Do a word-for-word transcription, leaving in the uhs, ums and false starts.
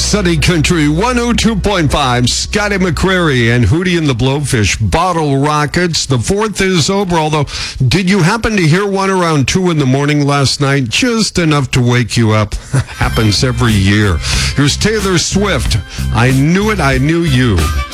Sunny Country one oh two point five, Scotty McCreery and Hootie and the Blowfish, Bottle Rockets. The fourth is over, although did you happen to hear one around two in the morning last night? Just enough to wake you up. Happens every year. Here's Taylor Swift. I knew it, I knew you.